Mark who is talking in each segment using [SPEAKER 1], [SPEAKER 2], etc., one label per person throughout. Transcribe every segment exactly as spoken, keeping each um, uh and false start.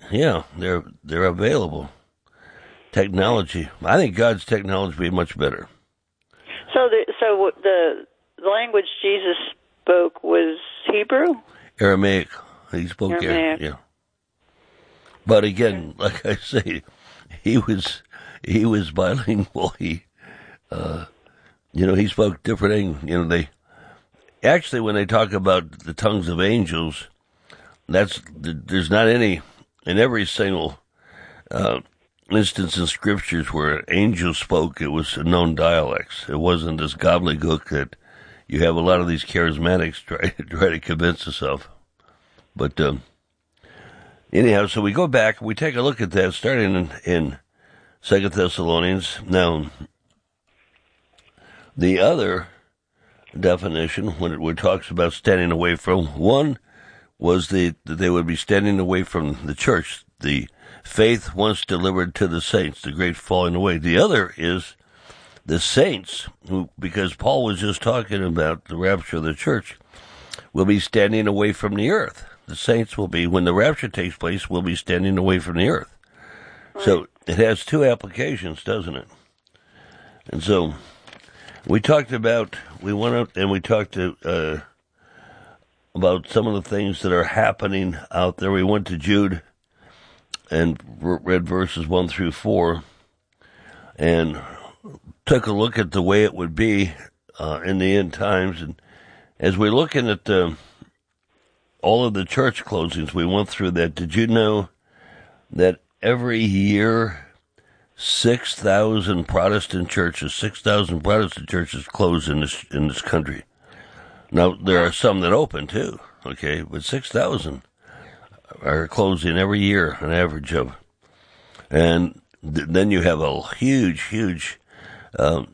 [SPEAKER 1] Yeah, they're they're available. Technology. I think God's technology would be much better.
[SPEAKER 2] So the so the language Jesus spoke was Hebrew?
[SPEAKER 1] Aramaic. He spoke
[SPEAKER 2] Aramaic.
[SPEAKER 1] Yeah. But again, like I say, he was he was bilingual. He, uh, you know, he spoke different English. You know, they actually when they talk about the tongues of angels, that's there's not any in every single uh, instance in scriptures where angels spoke. It was known dialects. It wasn't this gobbledygook that you have a lot of these charismatics try try to convince us of. But um, anyhow, so we go back, we take a look at that, starting in, in Second Thessalonians. Now, the other definition, when it, when it talks about standing away from, one was the that they would be standing away from the church, the faith once delivered to the saints, the great falling away. The other is the saints, who, because Paul was just talking about the rapture of the church, will be standing away from the earth. The saints will be, when the rapture takes place, will be standing away from the earth. Right. So it has two applications, doesn't it? And so we talked about, we went out and we talked to, uh, about some of the things that are happening out there. We went to Jude and read verses one through four and took a look at the way it would be uh, in the end times. And as we're looking at the all of the church closings, we went through that. Did you know that every year six thousand Protestant churches, six thousand Protestant churches close in this in this country? Now, there are some that open, too, okay? But six thousand are closing every year, an average of. And th- then you have a huge, huge um,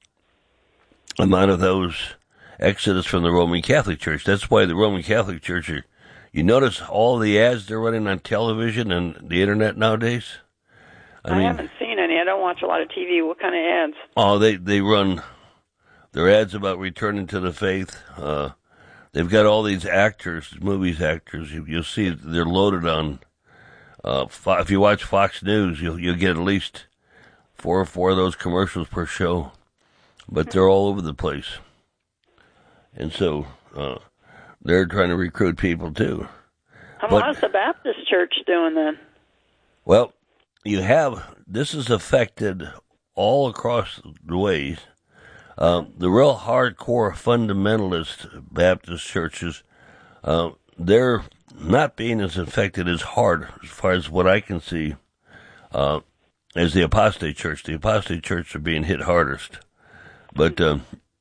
[SPEAKER 1] amount of those exodus from the Roman Catholic Church. That's why the Roman Catholic Church, are, you notice all the ads they're running on television and the internet nowadays?
[SPEAKER 2] I, I mean, haven't seen any. I don't watch a lot of T V. What kind of ads?
[SPEAKER 1] Oh, they, they run their ads about returning to the faith. Uh, they've got all these actors, movies actors. You, you'll see they're loaded on. Uh, if you watch Fox News, you'll you'll get at least four or four of those commercials per show. But they're all over the place. And so uh, they're trying to recruit people, too.
[SPEAKER 2] How How's the Baptist church doing then?
[SPEAKER 1] Well, you have, this has affected all across the ways. Uh, the real hardcore fundamentalist Baptist churches, uh, they're not being as affected as hard, as far as what I can see, uh, as the apostate church. The apostate church are being hit hardest. But um,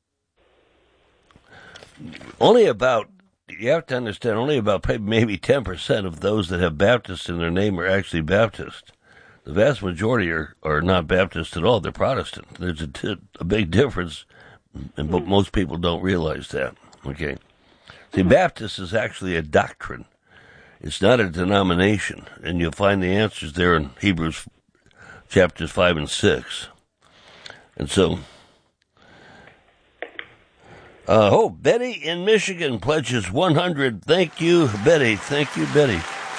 [SPEAKER 1] only about, you have to understand, only about maybe ten percent of those that have Baptist in their name are actually Baptist. The vast majority are, are not Baptist at all. They're Protestant. There's a, t- a big difference, and but most people don't realize that. Okay, see, Baptist is actually a doctrine. It's not a denomination, and you'll find the answers there in Hebrews chapters five and six. And so, uh, oh, Betty in Michigan pledges one hundred. Thank you, Betty. Thank you, Betty.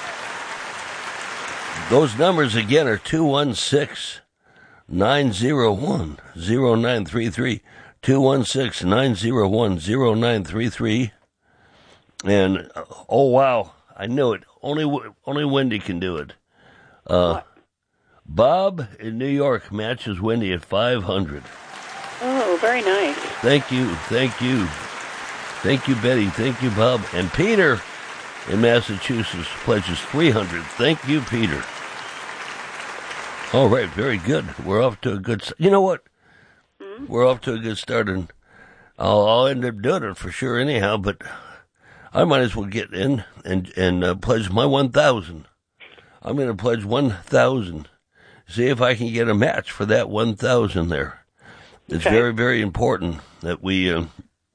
[SPEAKER 1] Those numbers again are two one six, nine zero one, zero nine three three, two one six, nine zero one, zero nine three three. And, uh, oh, wow, I know it. Only only Wendy can do it. Uh, Bob in New York matches Wendy at five hundred.
[SPEAKER 2] Oh, very nice.
[SPEAKER 1] Thank you, thank you. Thank you, Betty. Thank you, Bob. And Peter in Massachusetts pledges three hundred. Thank you, Peter. All right, very good. We're off to a good start. You know what? Mm-hmm. We're off to a good start, and I'll, I'll end up doing it for sure anyhow, but I might as well get in and, and uh, pledge my one thousand. I'm going to pledge one thousand. See if I can get a match for that one thousand there. It's okay. Very, very important that we, uh,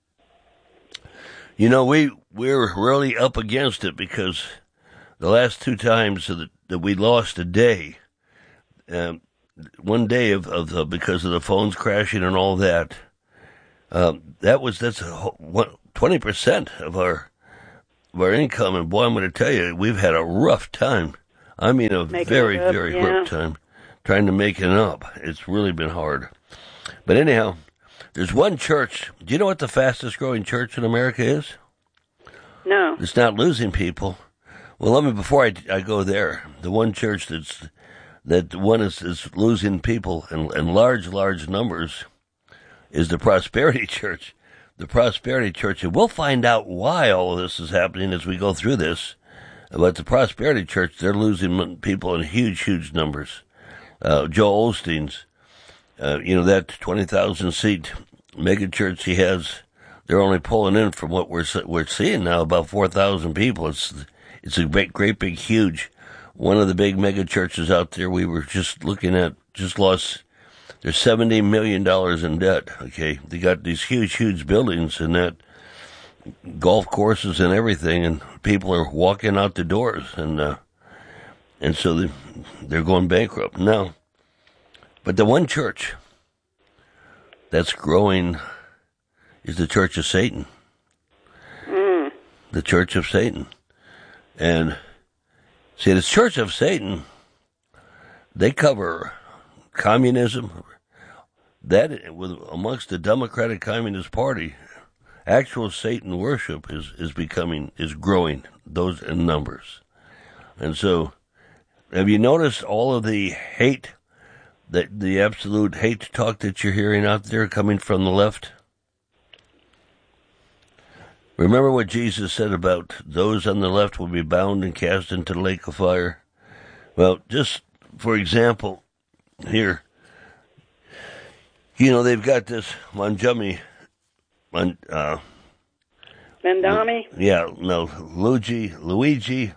[SPEAKER 1] you know, we, we're really up against it because the last two times that, that we lost a day, um, one day of, of uh, because of the phones crashing and all that, um, that was, that's a, what, twenty percent of our, of our income. And boy, I'm going to tell you, we've had a rough time I mean, a
[SPEAKER 2] Making
[SPEAKER 1] very,
[SPEAKER 2] it up,
[SPEAKER 1] very
[SPEAKER 2] yeah.
[SPEAKER 1] hard time trying to make it up. It's really been hard. But anyhow, there's one church. Do you know what the fastest growing church in America is?
[SPEAKER 2] No.
[SPEAKER 1] It's not losing people. Well, let me, before I, I go there, the one church that's, that one is, is losing people in, in large, large numbers is the Prosperity Church. The Prosperity Church, and we'll find out why all of this is happening as we go through this. But the Prosperity Church, they're losing people in huge, huge numbers. Uh, Joel Osteen's, uh, you know, that twenty thousand seat mega church he has, they're only pulling in from what we're we're seeing now about four thousand people. It's it's a great, great big, huge. One of the big mega churches out there we were just looking at just lost. They're seventy million dollars in debt. Okay, they got these huge, huge buildings and that golf courses and everything, and people are walking out the doors, and uh, and so they, they're going bankrupt now. But the one church that's growing is the Church of Satan.
[SPEAKER 2] Mm.
[SPEAKER 1] The Church of Satan, and see, the Church of Satan, they cover communism. That with amongst the Democratic Communist Party, actual Satan worship is, is becoming is growing those in numbers. And so, have you noticed all of the hate, that the absolute hate talk that you're hearing out there coming from the left? Remember what Jesus said about those on the left will be bound and cast into the lake of fire? Well, just for example, here, you know, they've got this Manjami, Mon, uh,
[SPEAKER 2] Mandami?
[SPEAKER 1] yeah, no, Luigi, Luigi,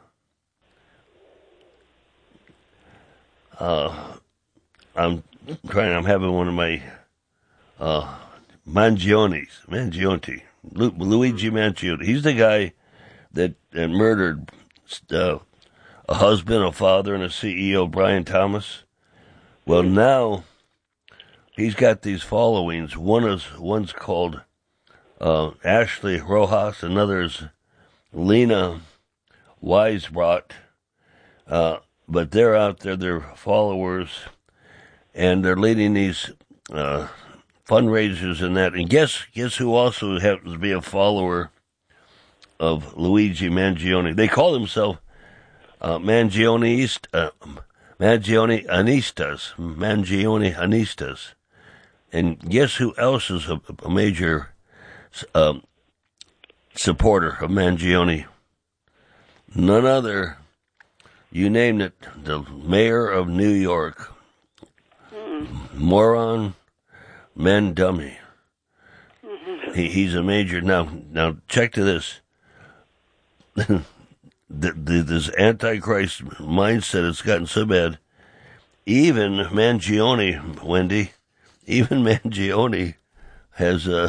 [SPEAKER 1] uh, I'm trying, I'm having one of my, uh, Mangionis, Mangionti, Lu, Luigi Mangione. He's the guy that, that murdered, uh, a husband, a father, and a C E O, Brian Thomas. Well, now he's got these followings. One is one's called uh, Ashley Rojas, another is Lena Weisbrot. Uh, but they're out there, they're followers, and they're leading these uh, fundraisers and that. And guess guess who also happens to be a follower of Luigi Mangione? They call themselves uh, Mangione uh, Mangione Anistas, Mangione Anistas. And guess who else is a, a major um, supporter of Mangione? None other, you named it, the mayor of New York, mm. Moron Mandumi. Mm-hmm. He, he's a major. Now, now check to this. the, the, this Antichrist mindset has gotten so bad. Even Mangione, Wendy, even Mangione has, uh,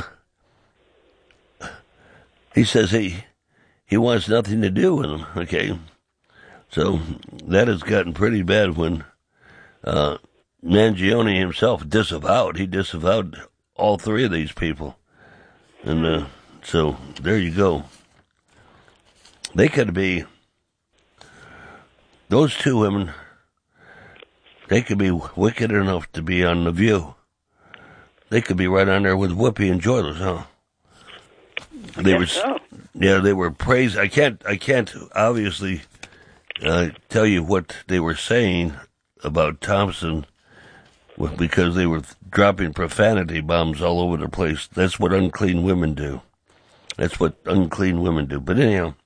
[SPEAKER 1] he says he, he wants nothing to do with them, okay? So that has gotten pretty bad when, uh, Mangione himself disavowed, he disavowed all three of these people. And, uh, so there you go. They could be, those two women, they could be wicked enough to be on The View. They could be right on there with Whoopi and Joyless, huh? They were,
[SPEAKER 2] so.
[SPEAKER 1] yeah, they were praised. I can't, I can't obviously uh, tell you what they were saying about Thompson because they were dropping profanity bombs all over the place. That's what unclean women do. That's what unclean women do. But anyhow,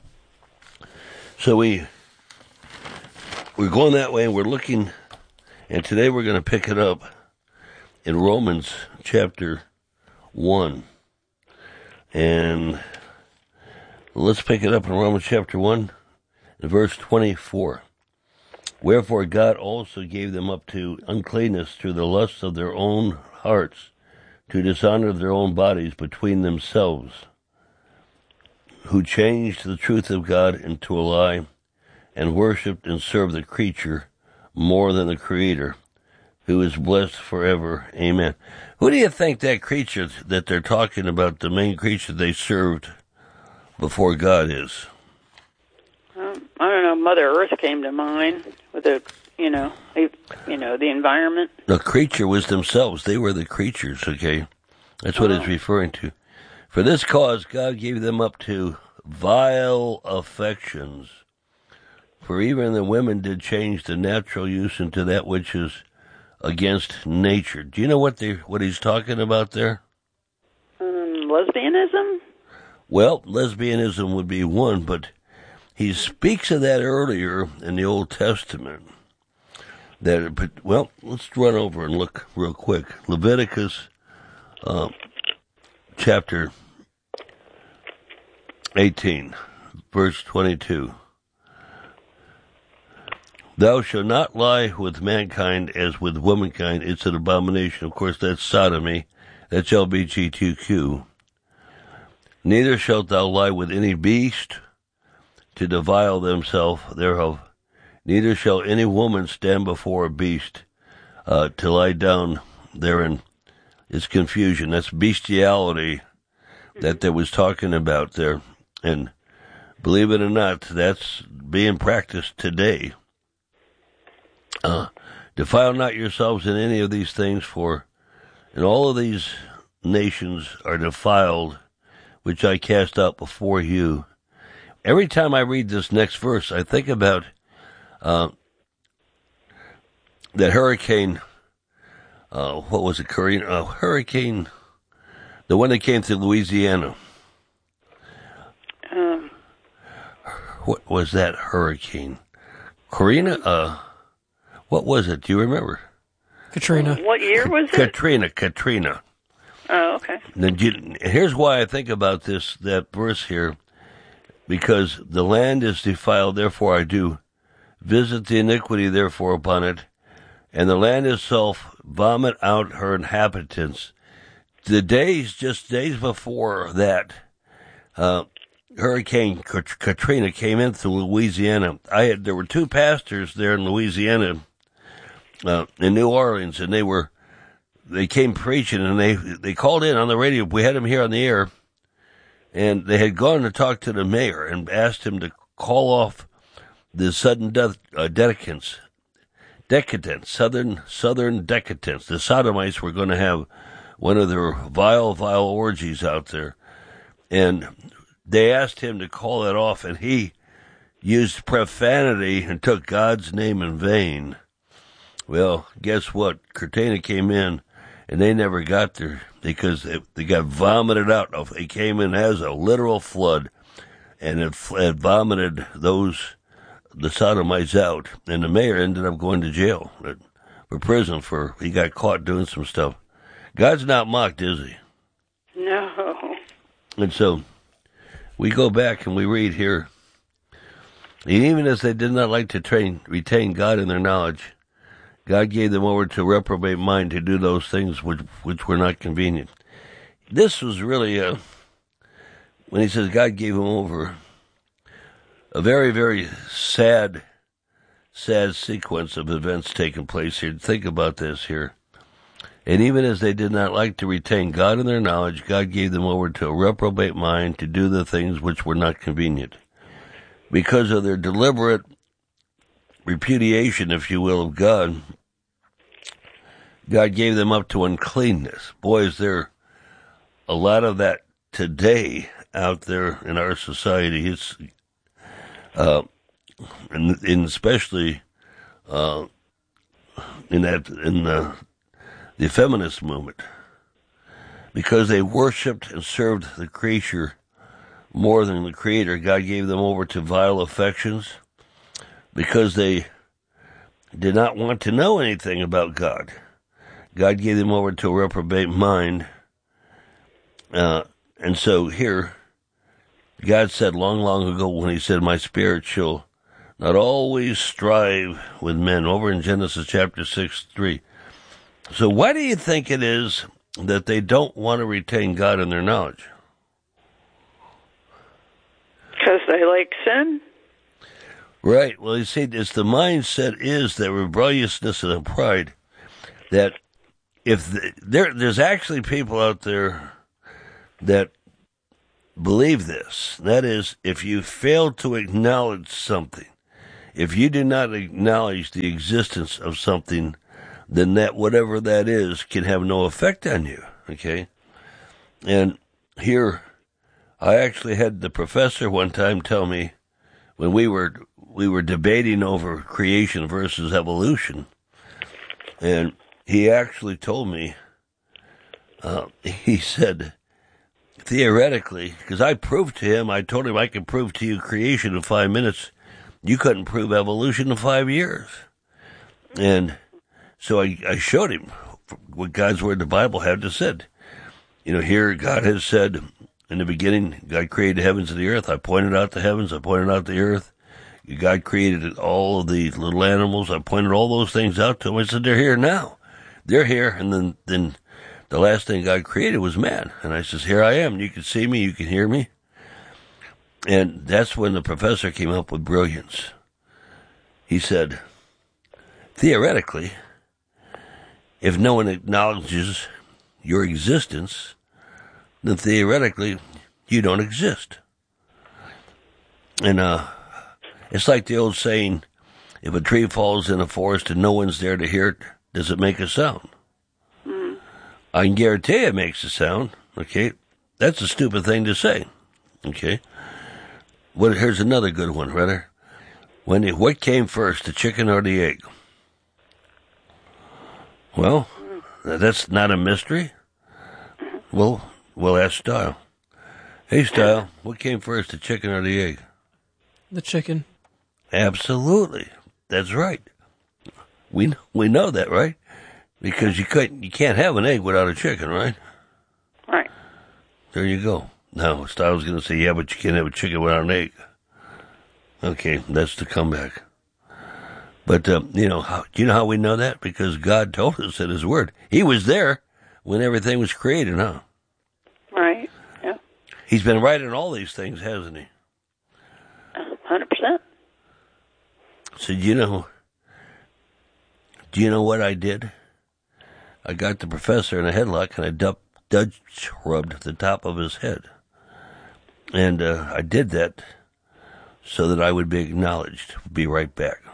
[SPEAKER 1] so we we're going that way, and we're looking, and today we're going to pick it up in Romans chapter one. And let's pick it up in Romans chapter one, in verse twenty-four. Wherefore God also gave them up to uncleanness through the lusts of their own hearts, to dishonor their own bodies between themselves, who changed the truth of God into a lie, and worshipped and served the creature more than the Creator, who is blessed forever. Amen. Who do you think that creature that they're talking about, the main creature they served before God, is?
[SPEAKER 2] Oh, Um, I don't know. Mother Earth came to mind with the, you know, you know, the environment.
[SPEAKER 1] The creature was themselves. They were the creatures, okay? That's what
[SPEAKER 2] Oh.
[SPEAKER 1] it's referring to. For this cause, God gave them up to vile affections. For even the women did change the natural use into that which is against nature. Do you know what they what he's talking about there?
[SPEAKER 2] Um, lesbianism?
[SPEAKER 1] Well, lesbianism would be one, but he speaks of that earlier in the Old Testament. That, well, let's run over and look real quick. Leviticus uh, chapter eighteen, verse twenty-two. Thou shalt not lie with mankind as with womankind. It's an abomination. Of course, that's sodomy. That's L G B T Q. Neither shalt thou lie with any beast to defile themselves thereof. Neither shall any woman stand before a beast uh, to lie down therein. It's confusion. That's bestiality that they was talking about there. And believe it or not, that's being practiced today. Uh, defile not yourselves in any of these things, for in all of these nations are defiled, which I cast out before you. Every time I read this next verse, I think about uh, that hurricane, uh, what was it, Karina? Uh, hurricane, the one that came through Louisiana.
[SPEAKER 2] Um,
[SPEAKER 1] What was that hurricane? Karina? Uh, what was it? Do you remember?
[SPEAKER 3] Katrina.
[SPEAKER 2] What year was it?
[SPEAKER 1] Katrina, Katrina.
[SPEAKER 2] Oh, okay.
[SPEAKER 1] Then you, here's why I think about this, that verse here, because the land is defiled, therefore I do visit the iniquity therefore upon it, and the land itself vomit out her inhabitants. The days, just days before that, uh, Hurricane Katrina came in through Louisiana. I had, there were two pastors there in Louisiana, uh, in New Orleans, and they were, they came preaching, and they, they called in on the radio. We had them here on the air, and they had gone to talk to the mayor and asked him to call off the sudden death, uh, decadence, decadence, southern, southern decadence. The sodomites were going to have one of their vile, vile orgies out there. And they asked him to call it off, and he used profanity and took God's name in vain. Well, guess what? Katrina came in, and they never got there because they, they got vomited out. It came in as a literal flood, and it, it vomited those, the sodomites out. And the mayor ended up going to jail, for prison, for he got caught doing some stuff. God's not mocked, is he?
[SPEAKER 2] No.
[SPEAKER 1] And so we go back and we read here, and even as they did not like to train, retain God in their knowledge, God gave them over to reprobate mind to do those things which which were not convenient. This was really, a, when he says God gave them over, a very, very sad, sad sequence of events taking place here. Think about this here. And even as they did not like to retain God in their knowledge, God gave them over to a reprobate mind to do the things which were not convenient. Because of their deliberate repudiation, if you will, of God, God gave them up to uncleanness. Boy, is there a lot of that today out there in our society. It's, uh, and, and especially, uh, in that, in the, the feminist movement, because they worshipped and served the creature more than the creator. God gave them over to vile affections because they did not want to know anything about God. God gave them over to a reprobate mind. Uh, and so here, God said long, long ago when he said, my spirit shall not always strive with men, over in Genesis chapter six, three. So why do you think it is that they don't want to retain God in their knowledge?
[SPEAKER 2] Because they like sin?
[SPEAKER 1] Right. Well, you see, it's the mindset is that rebelliousness and pride, that if the, there, there's actually people out there that believe this. That is, if you fail to acknowledge something, if you do not acknowledge the existence of something, then that whatever that is can have no effect on you, okay? And here, I actually had the professor one time tell me, when we were we were debating over creation versus evolution, and he actually told me, uh, he said, theoretically, because I proved to him, I told him I could prove to you creation in five minutes. You couldn't prove evolution in five years. And so I, I showed him what God's Word, the Bible, had to said. You know, here God has said, in the beginning, God created the heavens and the earth. I pointed out the heavens, I pointed out the earth. God created all of the little animals. I pointed all those things out to him. I said, they're here now. They're here. And then, then the last thing God created was man. And I says, here I am. You can see me. You can hear me. And that's when the professor came up with brilliance. He said, theoretically, if no one acknowledges your existence, then theoretically you don't exist. And uh, it's like the old saying, if a tree falls in a forest and no one's there to hear it, does it make a sound? Mm. I can guarantee it makes a sound, okay? That's a stupid thing to say, okay? Well, here's another good one, rather. When it, what came first, the chicken or the egg? Well, that's not a mystery. Well, we'll ask Style. Hey, Style, what came first, the chicken or the egg?
[SPEAKER 3] The chicken.
[SPEAKER 1] Absolutely. That's right. We we know that, right? Because you couldn't, you can't have an egg without a chicken, right?
[SPEAKER 2] Right.
[SPEAKER 1] There you go. Now, Style's going to say, yeah, but you can't have a chicken without an egg. Okay, that's the comeback. But, um, you know, how, do you know how we know that? Because God told us in His Word. He was there when everything was created, huh?
[SPEAKER 2] Right, yeah.
[SPEAKER 1] He's been right in all these things, hasn't He?
[SPEAKER 2] one hundred percent.
[SPEAKER 1] So, do you know, do you know what I did? I got the professor in a headlock and I du- Dutch rubbed the top of his head. And uh, I did that so that I would be acknowledged. Be right back.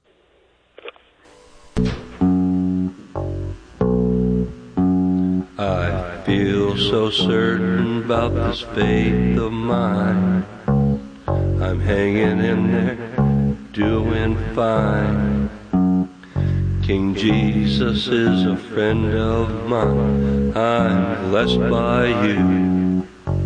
[SPEAKER 1] I feel so certain about this faith of mine. I'm hanging in there, doing fine. King Jesus is a friend of mine. I'm blessed by you.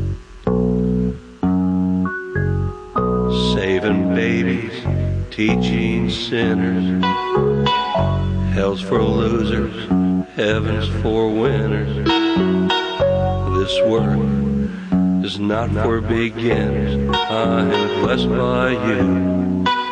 [SPEAKER 1] Saving babies, teaching sinners. Hell's for losers, heaven's for winners. This work is not for beginners. I'm blessed by you.